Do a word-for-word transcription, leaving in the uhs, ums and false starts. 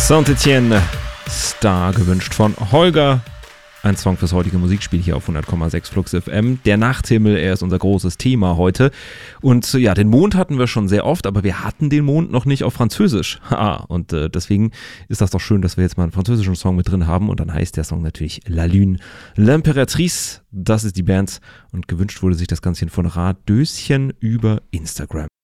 Saint-Étienne, Star, gewünscht von Holger. Ein Song fürs heutige Musikspiel hier auf hundert Komma sechs Flux F M. Der Nachthimmel, er ist unser großes Thema heute. Und ja, den Mond hatten wir schon sehr oft, aber wir hatten den Mond noch nicht auf Französisch. Ha, und äh, deswegen ist das doch schön, dass wir jetzt mal einen französischen Song mit drin haben. Und dann heißt der Song natürlich La Lune, L'Impératrice. Das ist die Band. Und gewünscht wurde sich das Ganze von Radöschen über Instagram.